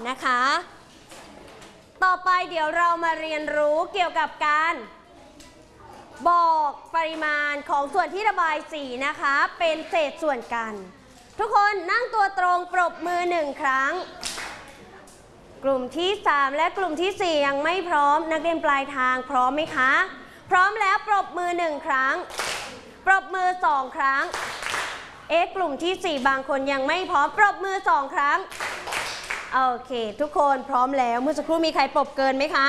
นะคะต่อไปเดี๋ยวเรามาเรียนรู้เกี่ยวกับการบอกปริมาณของส่วนที่ระบายสีนะคะเป็นเศษส่วนกันทุกคนนั่งตัวตรงปรบมือ1ครั้งกลุ่มที่3และกลุ่มที่4ยังไม่พร้อมนักเรียนปลายทางพร้อมไหมคะพร้อมแล้วปรบมือ1ครั้งปรบมือ2ครั้งกลุ่มที่4บางคนยังไม่พร้อมปรบมือ2ครั้งโอเคทุกคนพร้อมแล้วเมื่อสักครู่มีใครปรบเกินไหมคะ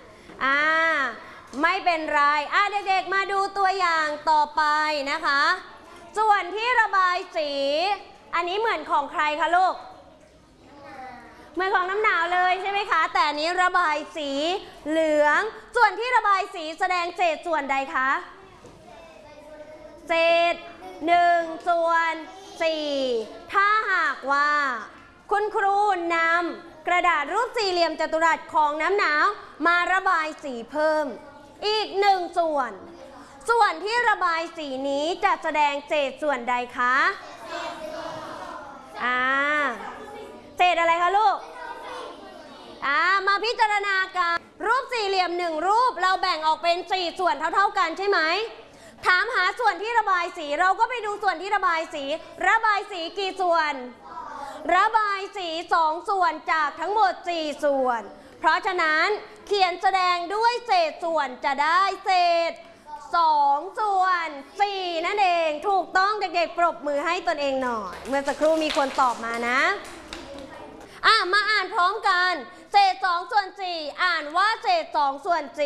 ไม่เป็นไรเด็กๆมาดูตัวอย่างต่อไปนะคะส่วนที่ระบายสีอันนี้เหมือนของใครคะลูกเหมือนของน้ำหนาวเลยใช่ไหมคะแต่อันนี้ระบายสีเหลืองส่วนที่ระบายสีแสดงเศษส่วนใดคะเศษ1ส่วน4ถ้าหากว่าคุณครูนำกระดาษรูปสี่เหลี่ยมจัตุรัสของน้ำหนาวมาระบายสีเพิ่มอีก1ส่วนที่ระบายสีนี้จะแสดงเศษส่วนใดคะเศษอะไรคะลูกมาพิจารณากันรูปสี่เหลี่ยม1รูปเราแบ่งออกเป็น4ส่วนเท่ากันใช่ไหมถามหาส่วนที่ระบายสีเราก็ไปดูส่วนที่ระบายสีระบายสีกี่ส่วนระบายสี2ส่วนจากทั้งหมด4ส่วนเพราะฉะนั้นเขียนแสดงด้วยเศษส่วนจะได้เศษ2ส่วน4นั่นเองถูกต้องเด็กๆปรบมือให้ตนเองหน่อยเมื่อสักครู่มีคนตอบมานะมาอ่านพร้อมกันเศษ2ส่วน4อ่านว่าเศษ2ส่วน4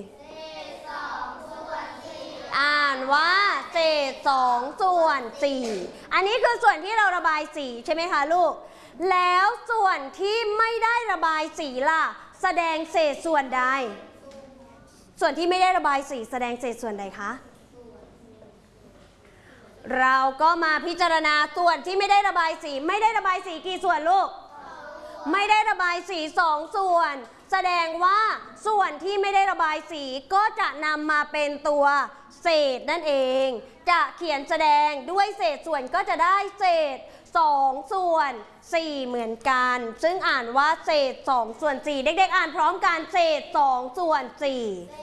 อ่านว่าเศษ2ส่วน4อันนี้คือส่วนที่เราระบายสีใช่ไหมคะลูกแล้วส่วนที่ไม่ได้ระบายสีล่ะแสดงเศษส่วนใดส่วนที่ไม่ได้ระบายสีแสดงเศษส่วนใดคะเราก็มาพิจารณาส่วนที่ไม่ได้ระบายสีไม่ได้ระบายสีกี่ส่วนลูกไม่ได้ระบายสี2ส่วนแสดงว่าส่วนที่ไม่ได้ระบายสีก็จะนำมาเป็นตัวเศษนั่นเองจะเขียนแสดงด้วยเศษส่วนก็จะได้เศษ2ส่วน4เหมือนกันซึ่งอ่านว่าเศษ2ส่วน4เด็กๆอ่านพร้อมกันเศษ2ส่วน4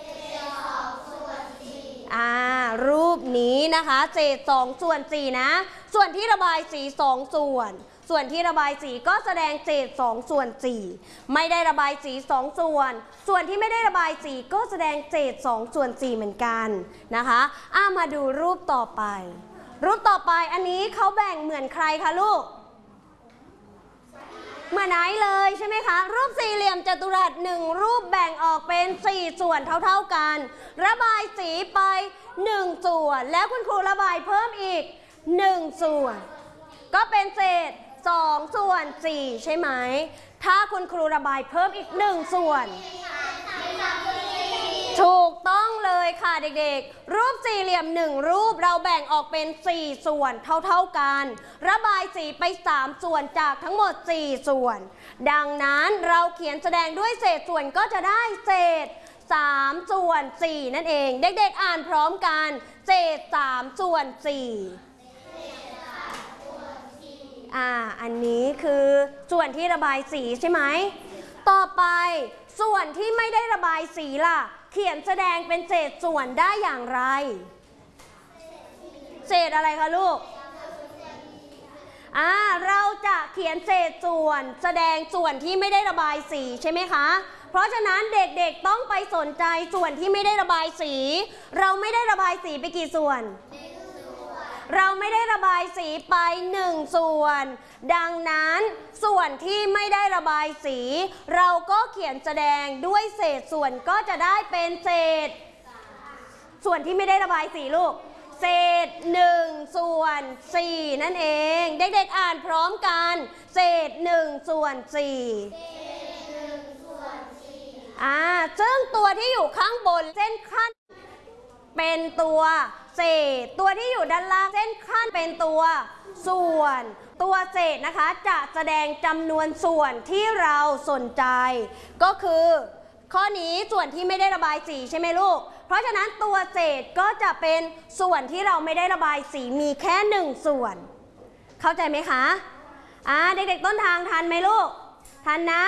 รูปนี้นะคะเศษ2ส่วน4นะส่วนที่ระบายสี2ส่วนที่ระบายสีก็แสดงเศษ2ส่วน4ไม่ได้ระบายสี2ส่วนที่ไม่ได้ระบายสีก็แสดงเศษ2ส่วน4เหมือนกันนะคะมาดูรูปต่อไปอันนี้เขาแบ่งเหมือนใครคะลูกเหมือนไหนเลยใช่ไหมคะรูปสี่เหลี่ยมจัตุรัส1รูปแบ่งออกเป็น4ส่วนเท่ากันระบายสีไป1ส่วนแล้วคุณครูระบายเพิ่มอีก1ส่วนก็เป็นเศษ2ส่วน4ใช่ไหมถ้าคุณครูระบายเพิ่มอีก1ส่วนถูกต้องเลยค่ะเด็กๆรูปสี่เหลี่ยม1รูปเราแบ่งออกเป็น4ส่วนเท่ากันระบายสีไป3ส่วนจากทั้งหมด4ส่วนดังนั้นเราเขียนแสดงด้วยเศษส่วนก็จะได้เศษ3ส่วน4นั่นเองเด็กๆอ่านพร้อมกันเศษ3ส่วน4อันนี้คือส่วนที่ระบายสีใช่ไหมต่อไปส่วนที่ไม่ได้ระบายสีล่ะเขียนแสดงเป็นเศษส่วนได้อย่างไรเศษอะไรคะลูกเราจะเขียนเศษส่วนแสดงส่วนที่ไม่ได้ระบายสีใช่ไหมคะเพราะฉะนั้นเด็กๆต้องไปสนใจส่วนที่ไม่ได้ระบายสีเราไม่ได้ระบายสีไปกี่ส่วนเราไม่ได้ระบายสีไป1ส่วนดังนั้นส่วนที่ไม่ได้ระบายสีเราก็เขียนแสดงด้วยเศษส่วนก็จะได้เป็นเศษส่วนที่ไม่ได้ระบายสีลูกเศษ1ส่วน4นั่นเองเด็กๆอ่านพร้อมกันเศษ1ส่วน4ซึ่งตัวที่อยู่ข้างบนเส้นขั้นเป็นตัวเศษตัวที่อยู่ด้านล่างเส้นขั้นเป็นตัวส่วนตัวเศษนะคะจะแสดงจำนวนส่วนที่เราสนใจก็คือข้อนี้ส่วนที่ไม่ได้ระบายสีใช่ไหมลูกเพราะฉะนั้นตัวเศษก็จะเป็นส่วนที่เราไม่ได้ระบายสีมีแค่1ส่วนเข้าใจไหมคะเด็กๆต้นทางทันไหมลูกทันนะ